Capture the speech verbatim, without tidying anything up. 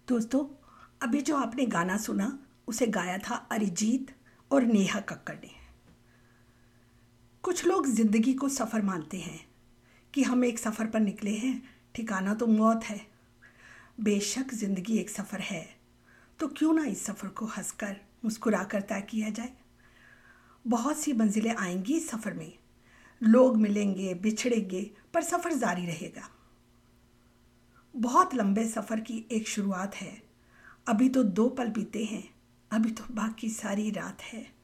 दोस्तों, अभी जो आपने गाना सुना उसे गाया था अरिजीत और नेहा कक्कड़ ने। कुछ लोग ज़िंदगी को सफ़र मानते हैं कि हम एक सफ़र पर निकले हैं, ठिकाना तो मौत है। बेशक ज़िंदगी एक सफ़र है, तो क्यों ना इस सफ़र को हंसकर मुस्कुरा कर तय किया जाए। बहुत सी मंजिलें आएंगी इस सफ़र में, लोग मिलेंगे, बिछड़ेंगे, पर सफ़र जारी रहेगा। बहुत लंबे सफ़र की एक शुरुआत है। अभी तो दो पल बीते हैं, अभी तो बाकी सारी रात है।